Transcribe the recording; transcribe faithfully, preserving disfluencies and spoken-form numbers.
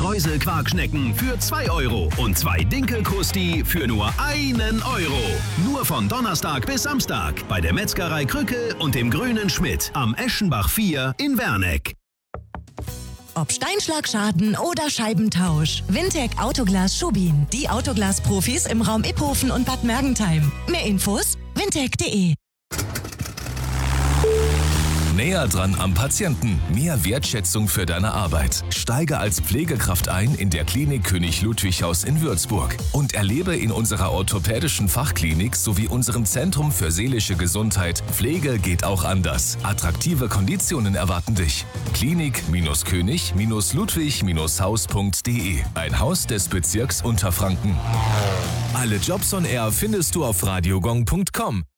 Streusel-Quarkschnecken für zwei Euro und zwei Dinkelkrusti für nur einen Euro. Nur von Donnerstag bis Samstag bei der Metzgerei Krücke und dem Grünen Schmidt am Eschenbach vier in Werneck. Ob Steinschlagschaden oder Scheibentausch. Wintec Autoglas Schubin. Die Autoglas-Profis im Raum Iphofen und Bad Mergentheim. Mehr Infos wintec punkt de. Näher dran am Patienten. Mehr Wertschätzung für deine Arbeit. Steige als Pflegekraft ein in der Klinik König Ludwig Haus in Würzburg und erlebe in unserer orthopädischen Fachklinik sowie unserem Zentrum für seelische Gesundheit Pflege geht auch anders. Attraktive Konditionen erwarten dich. Klinik-König Ludwig Haus punkt de. Ein Haus des Bezirks Unterfranken. Alle Jobs on Air findest du auf radiogong punkt com.